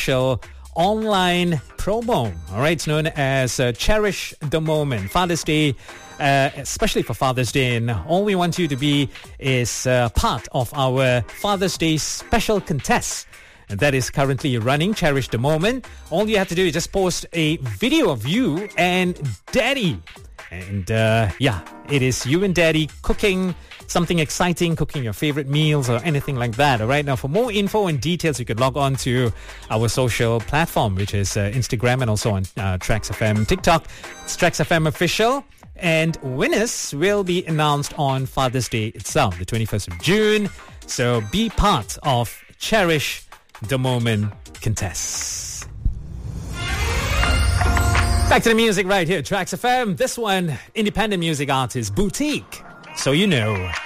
special online promo. All right, it's known as Cherish the Moment. Father's Day, especially for Father's Day, and all we want you to be is part of our Father's Day special contest. And that is currently running, Cherish the Moment. All you have to do is just post a video of you and Daddy. And it is you and Daddy cooking something exciting, cooking your favorite meals or anything like that. All right, now for more info and details, you could log on to our social platform, which is Instagram and also on Trax FM TikTok. It's Trax FM Official. And winners will be announced on Father's Day itself, the 21st of June. So be part of Cherish the Moment contest. Back to the music right here, Trax FM. This one, independent music artist, Boutique. So you know.